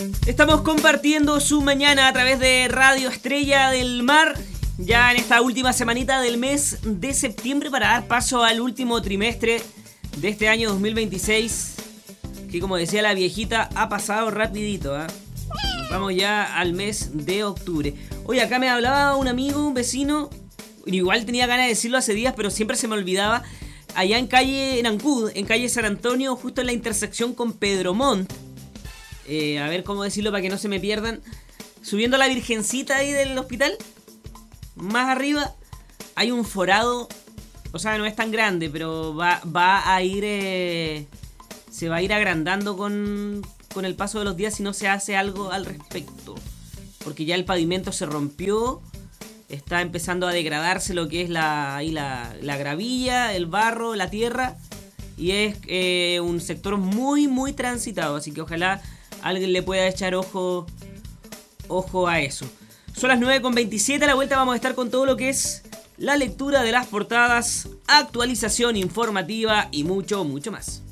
Estamos compartiendo su mañana a través de Radio Estrella del Mar, ya en esta última semanita del mes de septiembre para dar paso al último trimestre de este año 2026, que como decía la viejita, ha pasado rapidito, ¿eh? Vamos ya al mes de octubre. Oye, acá me hablaba un amigo, un vecino, igual tenía ganas de decirlo hace días, pero siempre se me olvidaba, allá en Ancud, en calle San Antonio, justo en la intersección con Pedro Montt. A ver cómo decirlo para que no se me pierdan. Subiendo la Virgencita ahí del hospital, más arriba hay un forado. O sea, no es tan grande, pero va a ir... se va a ir agrandando con el paso de los días si no se hace algo al respecto. Porque ya el pavimento se rompió, está empezando a degradarse lo que es la gravilla, el barro, la tierra. Y es un sector muy, muy transitado, así que ojalá alguien le pueda echar ojo a eso. Son las 9:27, a la vuelta vamos a estar con todo lo que es la lectura de las portadas, actualización informativa y mucho, mucho más.